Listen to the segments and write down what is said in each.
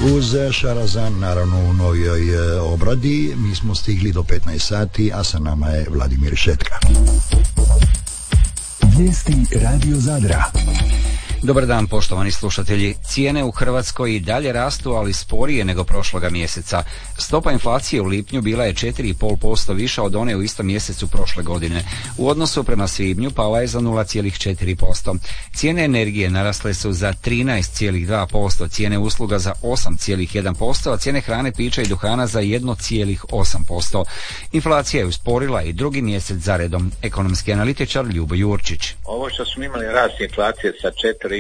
Uz Šarazan, naravno u novoj obradi. Mi smo stigli do 15 sati, a sa nama je Vladimir Šetka. Vijesti Radio Zadra. Dobar dan, poštovani slušatelji. Cijene u Hrvatskoj i dalje rastu, ali sporije nego prošloga mjeseca. Stopa inflacije u lipnju bila je 4,5% viša od one u istom mjesecu prošle godine. U odnosu prema svibnju pala je za 0,4%. Cijene energije narasle su za 13,2%, cijene usluga za 8,1%, a cijene hrane, pića i duhana za 1,8%. Inflacija je usporila i drugi mjesec zaredom. Ekonomski analitičar Ljubo Jurčić. Ovo što smo imali rast inflacije sa 4,5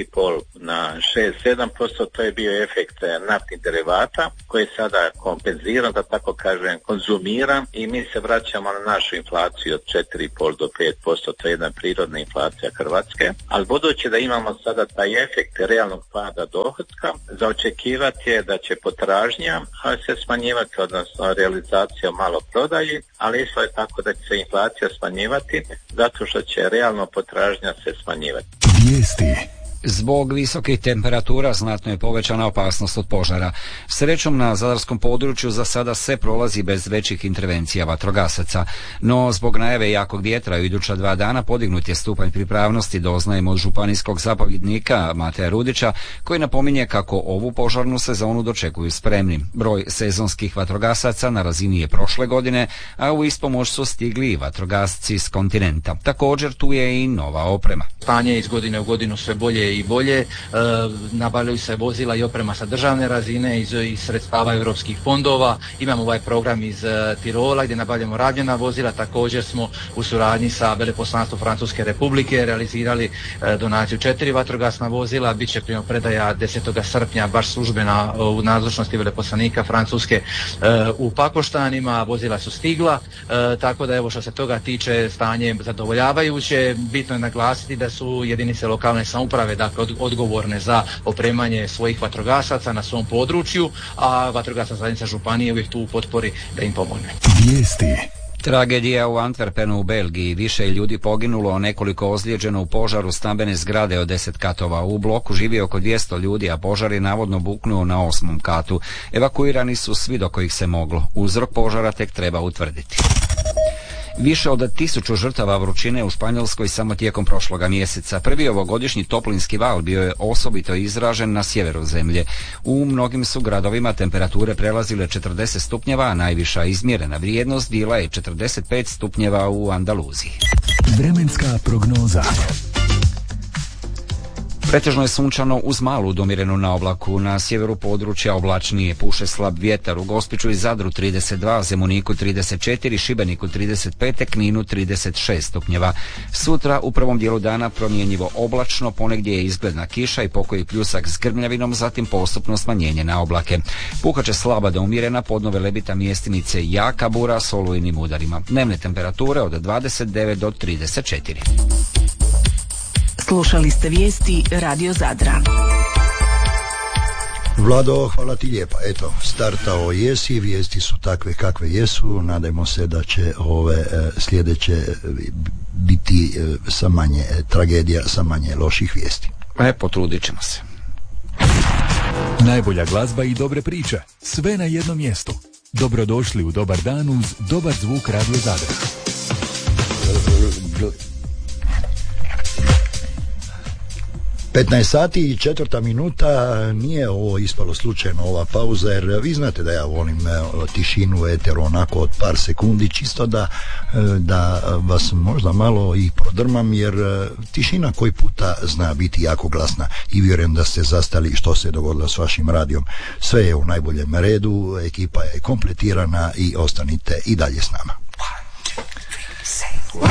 na 6-7%, to je bio efekt naftnih derivata koji sada kompenzira, da tako kažem, konzumira i mi se vraćamo na našu inflaciju od 4,5 do 5%, to je jedna prirodna inflacija Hrvatske, ali budući da imamo sada taj efekt realnog pada dohotka, za očekivati je da će potražnja se smanjivati, odnosno realizacija malo prodaji, ali isto je tako da će se inflacija smanjivati zato što će realno potražnja se smanjivati. Vijesti. Zbog visokih temperatura znatno je povećana opasnost od požara. Srećom na zadarskom području za sada se prolazi bez većih intervencija vatrogasaca, no zbog najave jakog vjetra u iduća 2 dana podignut je stupanj pripravnosti, doznajemo od županijskog zapovjednika Mateja Rudića, koji napominje kako ovu požarnu sezonu dočekuju spremni. Broj sezonskih vatrogasaca na razini je prošle godine, a u ispomoć su stigli i vatrogasci s kontinenta. Također tu je i nova oprema. Stanje iz godine u godinu sve bolje i bolje, nabavljaju se vozila i oprema sa državne razine iz sredstava europskih fondova. Imamo ovaj program iz Tirola gdje nabavljamo rabljena vozila. Također smo u suradnji sa Veleposlanstvom Francuske Republike realizirali donaciju 4 vatrogasna vozila. Biće primopredaja 10. srpnja baš službena u nazočnosti veleposlanika Francuske u Pakoštanima. Vozila su stigla, tako da evo što se toga tiče stanje je zadovoljavajuće. Bitno je naglasiti da su jedinice lokalne samouprave dakle odgovorne za opremanje svojih vatrogasaca na svom području, a vatrogasna zajednica županije uvijek tu u potpori da im pomogne. Vijesti. Tragedija u Antwerpenu u Belgiji. Više ljudi poginulo, nekoliko ozlijeđeno u požaru stambene zgrade od 10 katova. U bloku živi oko 200 ljudi, a požar je navodno buknuo na 8. katu. Evakuirani su svi do kojih se moglo. Uzrok požara tek treba utvrditi. Više od 1000 žrtava vrućine u Španjolskoj samo tijekom prošloga mjeseca. Prvi ovogodišnji toplinski val bio je osobito izražen na sjeveru zemlje. U mnogim su gradovima temperature prelazile 40 stupnjeva, a najviša izmjerena vrijednost bila je 45 stupnjeva u Andaluziji. Vremenska prognoza. Pretežno je sunčano uz malu domirenu na oblaku. Na sjeveru područja oblačnije, puše slab vjetar. U Gospiću i Zadru 32, Zemuniku 34, Šibeniku 35, Kninu 36 stupnjeva. Sutra u prvom dijelu dana promjenjivo oblačno, ponegdje je izgledna kiša i pokoji pljusak s grmljavinom, zatim postupno smanjenje na oblake. Puhaće slaba do umjerena, podnove lebita mjestimice jaka bura s olujnim udarima. Dnevne temperature od 29 do 34. Slušali ste vijesti Radio Zadra. Vlado, hvala ti lijepa. Eto, startao jesi, vijesti su takve kakve jesu. Nadajmo se da će ove sljedeće biti sa manje tragedija, sa manje loših vijesti. Potrudit ćemo se. Najbolja glazba i dobre priče. Sve na jednom mjestu. Dobrodošli u Dobar dan uz dobar zvuk Radio Zadra. 15 sati i 4 minuta, nije ovo ispalo slučajno ova pauza, jer vi znate da ja volim tišinu eteru onako od par sekundi, čisto da vas možda malo i prodrmam, jer tišina koji puta zna biti jako glasna i vjerujem da ste zastali što se dogodilo s vašim radijom. Sve je u najboljem redu, ekipa je kompletirana i ostanite i dalje s nama.